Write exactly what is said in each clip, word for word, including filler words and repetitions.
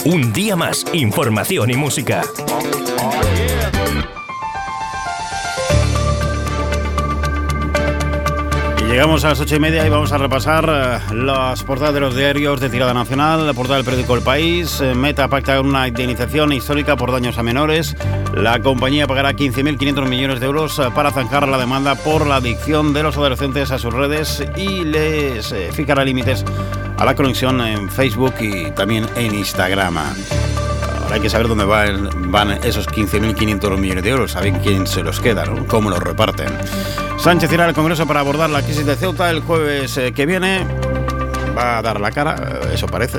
Un día más, información y música. Llegamos a las ocho y media y vamos a repasar las portadas de los diarios de tirada nacional. La portada del periódico El País. Meta pacta una indemnización histórica por daños a menores. La compañía pagará quince mil quinientos millones de euros para zanjar la demanda por la adicción de los adolescentes a sus redes y les fijará límites a la conexión en Facebook y también en Instagram. Ahora hay que saber dónde van, van esos quince mil quinientos millones de euros. Saben quién se los queda, ¿no? Cómo los reparten. Sánchez irá al Congreso para abordar la crisis de Ceuta el jueves que viene. Va a dar la cara, eso parece.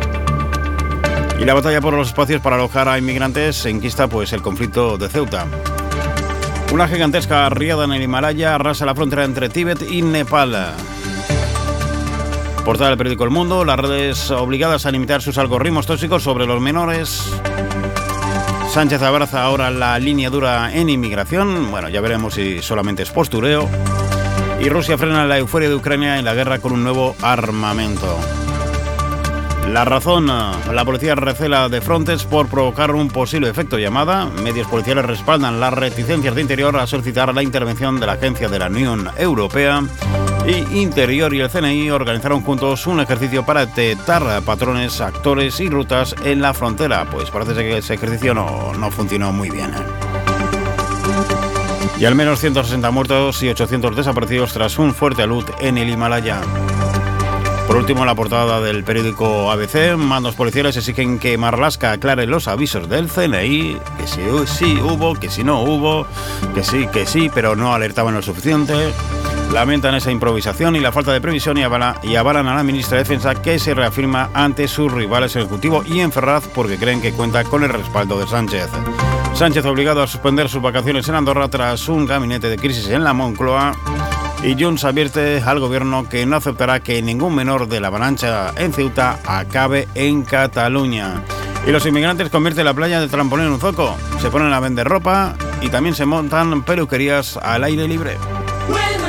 Y la batalla por los espacios para alojar a inmigrantes enquista pues el conflicto de Ceuta. Una gigantesca riada en el Himalaya arrasa la frontera entre Tíbet y Nepal. Portada del periódico El Mundo. Las redes obligadas a limitar sus algoritmos tóxicos sobre los menores. Sánchez abraza ahora la línea dura en inmigración. Bueno, ya veremos si solamente es postureo. Y Rusia frena la euforia de Ucrania en la guerra con un nuevo armamento. La razón, la policía recela de Frontex por provocar un posible efecto llamada. Medios policiales respaldan las reticencias de Interior a solicitar la intervención de la Agencia de la Unión Europea. Y Interior y el C N I organizaron juntos un ejercicio para detectar patrones, actores y rutas en la frontera. Pues parece que ese ejercicio no, no funcionó muy bien. Y al menos ciento sesenta muertos y ochocientos desaparecidos tras un fuerte alud en el Himalaya. Por último, la portada del periódico A B C. Mandos policiales exigen que Marlaska aclare los avisos del C N I, que sí, sí hubo, que sí no hubo, que sí, que sí, pero no alertaban lo suficiente. Lamentan esa improvisación y la falta de previsión y, avala, y avalan a la ministra de Defensa, que se reafirma ante sus rivales en Ejecutivo y en Ferraz porque creen que cuenta con el respaldo de Sánchez. Sánchez obligado a suspender sus vacaciones en Andorra tras un gabinete de crisis en la Moncloa. Y Junts advierte al gobierno que no aceptará que ningún menor de la avalancha en Ceuta acabe en Cataluña. Y los inmigrantes convierten la playa de trampolín en un zoco. Se ponen a vender ropa y también se montan peluquerías al aire libre.